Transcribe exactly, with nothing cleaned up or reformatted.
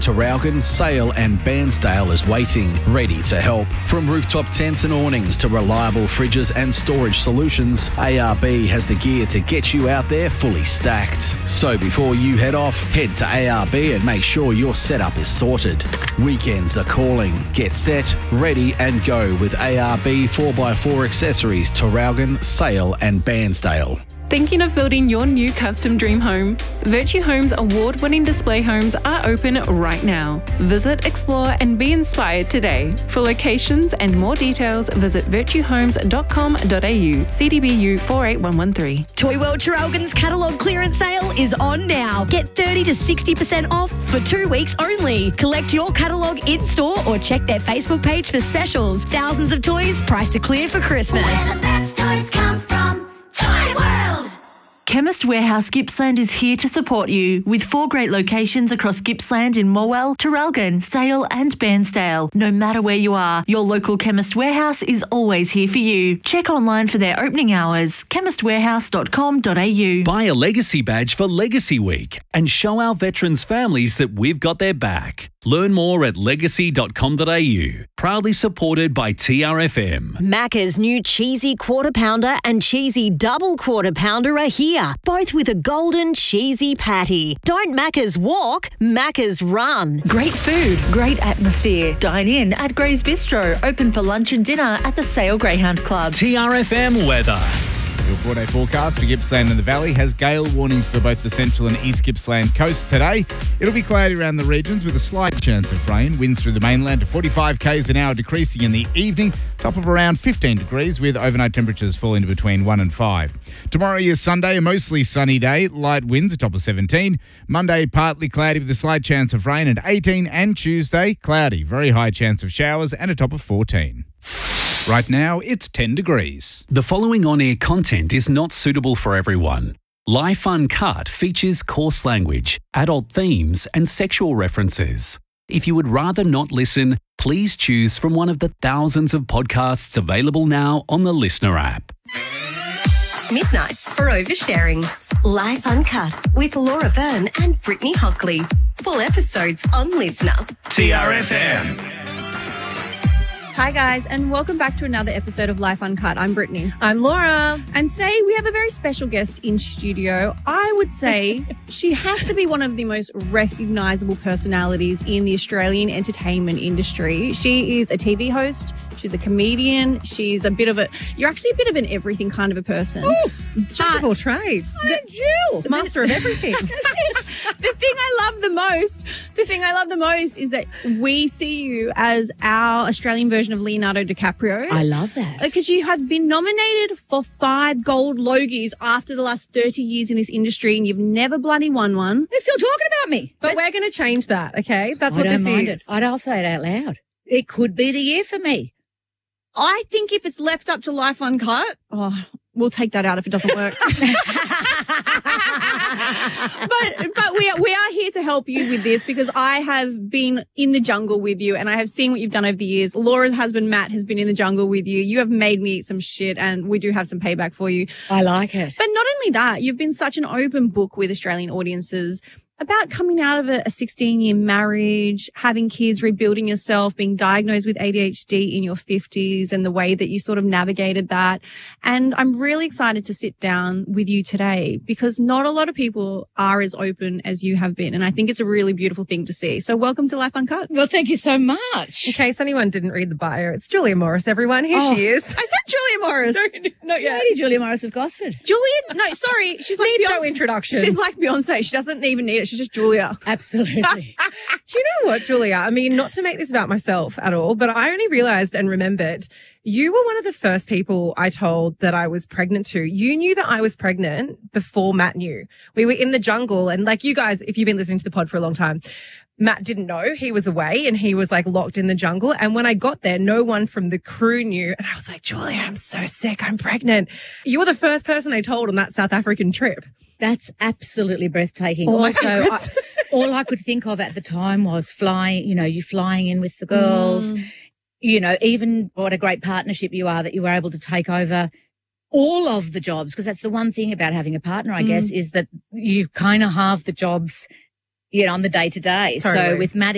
Traralgon, Sale and Bairnsdale is waiting, ready to help. From rooftop tents and awnings to reliable fridges and storage solutions, A R B has the gear to get you out there fully stacked. So before you head off, head to A R B and make sure your setup is sorted. Weekends are calling. Get set, ready and go with A R B four by four accessories, Traralgon, Sale and Bairnsdale. Thinking of building your new custom dream home? Virtue Homes award-winning display homes are open right now. Visit, explore and be inspired today. For locations and more details, visit virtue homes dot com dot a u, C D B U four eight one one three. Toy World Traralgon's catalogue clearance sale is on now. Get thirty to sixty percent off for two weeks only. Collect your catalogue in-store or check their Facebook page for specials. Thousands of toys priced to clear for Christmas. Where the best toys come from. Toy World! Chemist Warehouse Gippsland is here to support you with four great locations across Gippsland in Morwell, Traralgon, Sale and Bairnsdale. No matter where you are, your local Chemist Warehouse is always here for you. Check online for their opening hours, chemist warehouse dot com dot a u. Buy a Legacy badge for Legacy Week and show our veterans' families that we've got their back. Learn more at legacy dot com dot a u. Proudly supported by T R F M. Macca's new cheesy quarter pounder and cheesy double quarter pounder are here, both with a golden cheesy patty. Don't Macca's walk, Macca's run. Great food, great atmosphere. Dine in at Gray's Bistro, open for lunch and dinner at the Sale Greyhound Club. T R F M weather. Your four-day forecast for Gippsland and the Valley has gale warnings for both the central and east Gippsland coast today. It'll be cloudy around the regions with a slight chance of rain. Winds through the mainland to forty-five kays an hour, decreasing in the evening. Top of around fifteen degrees with overnight temperatures falling to between one and five. Tomorrow is Sunday, a mostly sunny day. Light winds, a top of seventeen. Monday, partly cloudy with a slight chance of rain at eighteen. And Tuesday, cloudy, very high chance of showers and a top of fourteen. Right now, it's ten degrees. The following on-air content is not suitable for everyone. Life Uncut features coarse language, adult themes and sexual references. If you would rather not listen, please choose from one of the thousands of podcasts available now on the Listener app. Midnights for oversharing. Life Uncut with Laura Byrne and Brittany Hockley. Full episodes on Listener. T R F M. Hi guys, and welcome back to another episode of Life Uncut. I'm Brittany. I'm Laura. And today we have a very special guest in studio. I would say she has to be one of the most recognisable personalities in the Australian entertainment industry. She is a T V host. She's a comedian. She's a bit of a, you're actually a bit of an everything kind of a person. Ooh, jack of all trades. The, Jill. The master of everything. The thing I love the most, the thing I love the most is that we see you as our Australian version of Leonardo DiCaprio. I love that. Because you have been nominated for five gold Logies after the last thirty years in this industry and you've never bloody won one. They're still talking about me. But we're going to change that, okay? That's I what don't this mind is. It. I'll say it out loud. It could be the year for me. I think if it's left up to Life Uncut, oh, we'll take that out if it doesn't work. but but we are, we are here to help you with this because I have been in the jungle with you and I have seen what you've done over the years. Laura's husband, Matt, has been in the jungle with you. You have made me eat some shit and we do have some payback for you. I like it. But not only that, you've been such an open book with Australian audiences about coming out of a sixteen-year marriage, having kids, rebuilding yourself, being diagnosed with A D H D in your fifties and the way that you sort of navigated that. And I'm really excited to sit down with you today because not a lot of people are as open as you have been. And I think it's a really beautiful thing to see. So welcome to Life Uncut. Well, thank you so much. In case anyone didn't read the bio, it's Julia Morris, everyone. Here oh, she is. I said Julia Morris. no, not yet. Lady Julia Morris of Gosford. Julia, no, sorry. She's like Needs Beyonce. no introduction. She's like Beyonce. She doesn't even need it. She's just Julia. Absolutely. Do you know what, Julia? I mean, not to make this about myself at all, but I only realised and remembered you were one of the first people I told that I was pregnant to. You knew that I was pregnant before Matt knew. We were in the jungle and like you guys, if you've been listening to the pod for a long time, Matt didn't know he was away and he was like locked in the jungle. And when I got there, no one from the crew knew. And I was like, Julia, I'm so sick. I'm pregnant. You were the first person I told on that South African trip. That's absolutely breathtaking. Oh also, I, all I could think of at the time was flying, you know, you flying in with the girls, mm. you know, even what a great partnership you are that you were able to take over all of the jobs. Because that's the one thing about having a partner, I mm. guess, is that you kind of halve the jobs, you know, on the day to day. So with Matt